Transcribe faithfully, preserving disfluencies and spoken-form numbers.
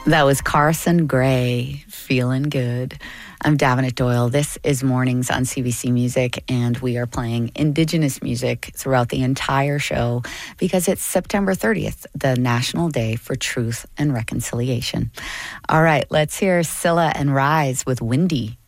That was Carson Gray, Feeling Good. I'm Davenant Doyle. This is Mornings on C B C Music, and we are playing Indigenous music throughout the entire show because it's September thirtieth, the National Day for Truth and Reconciliation. All right, let's hear Scylla and Rise with Windy.